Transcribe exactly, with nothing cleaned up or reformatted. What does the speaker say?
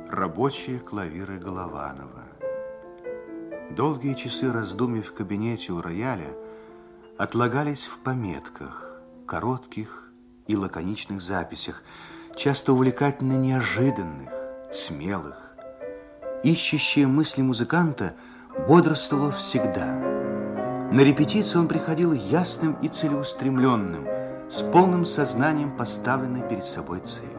Рабочие клавиры Голованова. Долгие часы раздумий в кабинете у рояля отлагались в пометках, коротких и лаконичных записях, часто увлекательно неожиданных, смелых. Ищущее мысли музыканта бодрствовало всегда. На репетицию он приходил ясным и целеустремленным, с полным сознанием поставленной перед собой цели.